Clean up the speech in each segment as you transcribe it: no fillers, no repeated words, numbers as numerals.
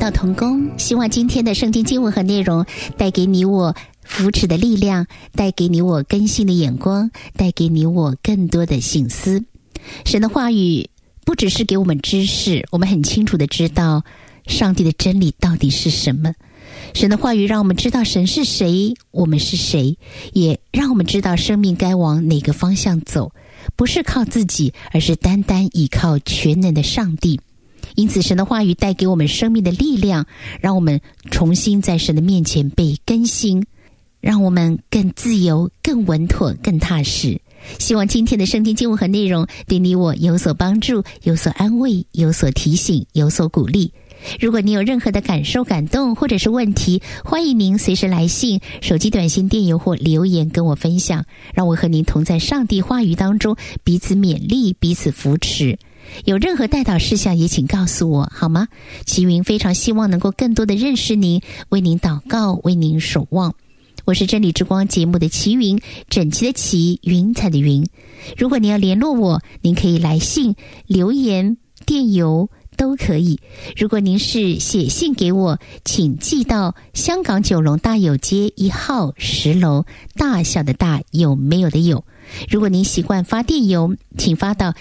道同工，希望今天的圣经经文和内容带给你我扶持的力量，带给你我更新的眼光，带给你我更多的省思。神的话语不只是给我们知识，我们很清楚的知道上帝的真理到底是什么。神的话语让我们知道神是谁，我们是谁，也让我们知道生命该往哪个方向走，不是靠自己，而是单单依靠全能的上帝。因此神的话语带给我们生命的力量，让我们重新在神的面前被更新，让我们更自由，更稳妥，更踏实。希望今天的圣经经文和内容对你我有所帮助，有所安慰，有所提醒，有所鼓励。如果你有任何的感受、感动或者是问题，欢迎您随时来信、手机短信、电邮或留言跟我分享，让我和您同在上帝话语当中彼此勉励，彼此扶持。有任何代祷事项也请告诉我好吗？齐云非常希望能够更多的认识您，为您祷告，为您守望。我是真理之光节目的齐云，整齐的齐，云彩的云。如果你要联络我，您可以来信、留言、电邮都可以。如果您是写信给我，请寄到香港九龙大有街1号10楼，大小的大，有没有的有。如果您习惯发电邮，请发到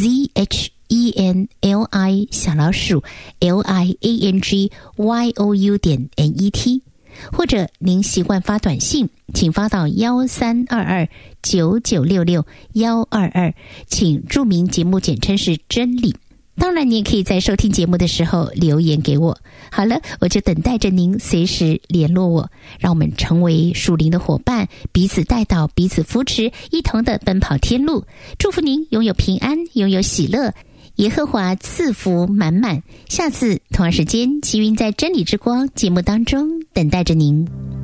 ZHENLI_LIANGYOU.net， 或者您习惯发短信，请发到132299661122，请注明节目简称是真理。当然你也可以在收听节目的时候留言给我。好了，我就等待着您随时联络我，让我们成为属灵的伙伴，彼此带导，彼此扶持，一同的奔跑天路。祝福您拥有平安，拥有喜乐，耶和华赐福满满。下次同样时间，齐云在真理之光节目当中等待着您。